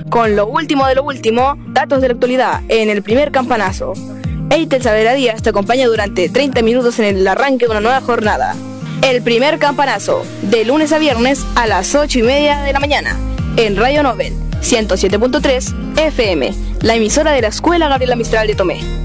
con lo último de lo último, datos de la actualidad en el primer campanazo. Eitel Saavedra Díaz te acompaña durante 30 minutos en el arranque de una nueva jornada. El primer campanazo, de lunes a viernes a las 8:30 de la mañana, en Radio Nobel 107.3 FM, la emisora de la Escuela Gabriela Mistral de Tomé.